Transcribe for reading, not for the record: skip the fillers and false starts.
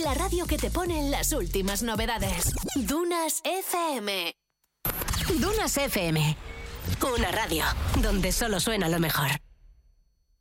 La radio que te pone las últimas novedades. Dunas FM. Dunas FM. Una radio donde solo suena lo mejor.